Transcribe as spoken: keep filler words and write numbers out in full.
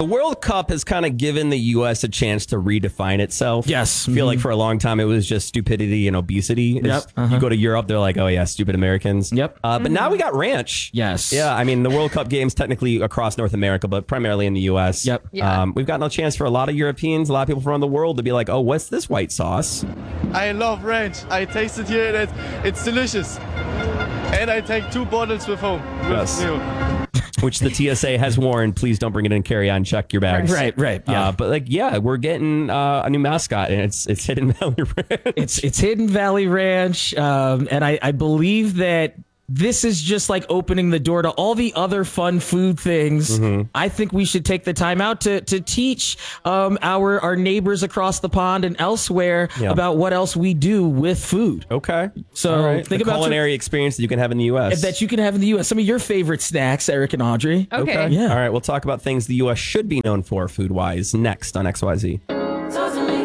World Cup has kind of given the U S a chance to redefine itself. Yes. I feel Mhm. like for a long time it was just stupidity and obesity. It's- Yep. Uh-huh. You go to Europe, they're like, oh yeah, stupid Americans. Yep. Uh, but now we got ranch. Yes. Yeah, I mean, the World Cup games technically across North America, but primarily in the U S. Yep. Yeah. Um, we've gotten a chance for a lot of Europeans, a lot of people from around the world to be like, oh, what's this white sauce? I love ranch. I taste it here and it's, it's delicious. And I take two bottles with home. With Yes. you. Which the T S A has warned, please don't bring it in carry-on, check your bags. Right, right. Yeah. Uh, but like, yeah, we're getting uh, a new mascot, and it's it's Hidden Valley Ranch. It's it's Hidden Valley Ranch, um, and I, I believe that this is just like opening the door to all the other fun food things. Mm-hmm. I think we should take the time out to to teach um, our our neighbors across the pond and elsewhere Yeah. about what else we do with food. Okay. So All right. think the about culinary experience that you can have in the U S. that you can have in the U S. Some of your favorite snacks, Eric and Audrey. Okay. Yeah. All right, we'll talk about things the U S should be known for food-wise next on X Y Z.